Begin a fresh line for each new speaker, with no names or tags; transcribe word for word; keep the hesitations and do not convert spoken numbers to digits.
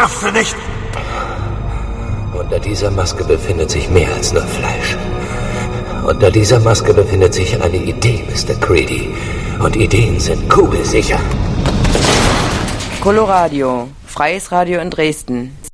schaffst du nicht!
Unter dieser Maske befindet sich mehr als nur Fleisch. Unter dieser Maske befindet sich eine Idee, Mister Creedy. Und Ideen sind kugelsicher.
Coloradio, freies Radio in Dresden.